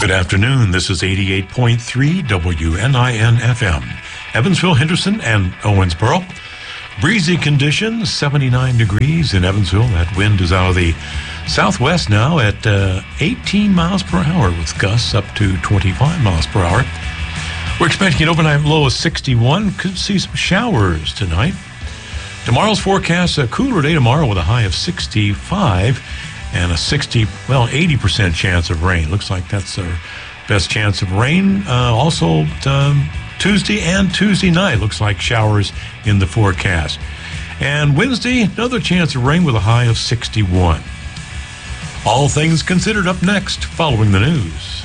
Good afternoon. This is 88.3 WNIN FM. Evansville, Henderson, and Owensboro. Breezy conditions, 79 degrees in Evansville. That wind is out of the southwest now at 18 miles per hour with gusts up to 25 miles per hour. We're expecting an overnight low of 61. Could see some showers tonight. Tomorrow's forecast, a cooler day tomorrow with a high of 65 and a 80% chance of rain. Looks like that's our best chance of rain. Also, Tuesday and Tuesday night looks like showers in the forecast. And Wednesday, another chance of rain with a high of 61. All things considered up next, following the news.